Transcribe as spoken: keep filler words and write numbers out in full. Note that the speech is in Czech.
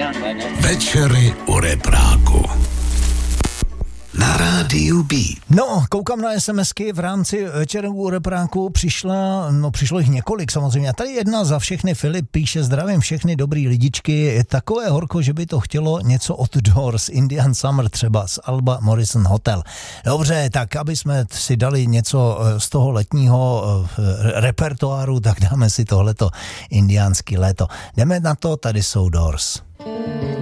Večery u repráku. Na rádiu B. No, koukám na SMSky v rámci Večeru u repráku, přišla, no přišlo jich několik samozřejmě. A tady jedna za všechny, Filip píše: zdravím všechny dobrý lidičky, je takové horko, že by to chtělo něco od Doors, Indian Summer třeba, z alba Morrison Hotel. Dobře, tak aby jsme si dali něco z toho letního repertoáru, tak dáme si tohleto indiánský léto. Jdeme na to, tady jsou Doors.